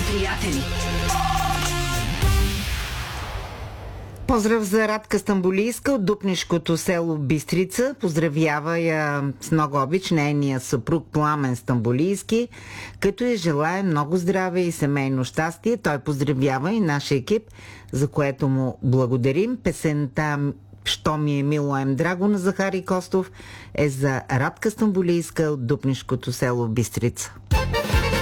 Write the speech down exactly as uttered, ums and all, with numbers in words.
приятели! Поздрав за Радка Стамболийска от Дупнишкото село Бистрица. Поздравява я с много обич нейния съпруг Пламен Стамболийски, като я желая много здраве и семейно щастие. Той поздравява и нашия екип, за което му благодарим. Песента "Що ми е мило ем драго" на Захари Костов е за Радка Стамболийска от Дупнишкото село Бистрица.